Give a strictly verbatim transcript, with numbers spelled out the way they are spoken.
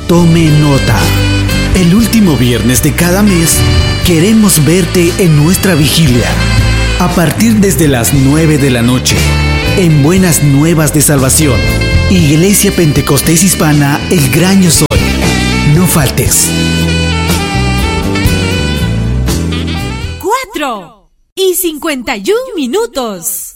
tome nota. El último viernes de cada mes queremos verte en nuestra vigilia. A partir desde las nueve de la noche, en Buenas Nuevas de Salvación, Iglesia Pentecostés Hispana El Gran Yo Soy. No faltes. Cuatro y cincuenta y un minutos.